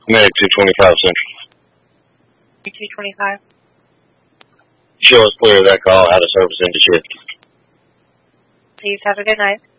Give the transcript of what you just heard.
I'm at 225 Central. 225. Show us clear of that call, out of service into shift. Please have a good night.